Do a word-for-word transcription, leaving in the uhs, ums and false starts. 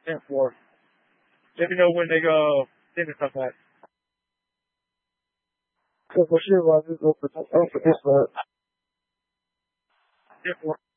ten four. Let me know when they go. Then to come back. So for sure, I'll just go for, oh, for this one. ten four.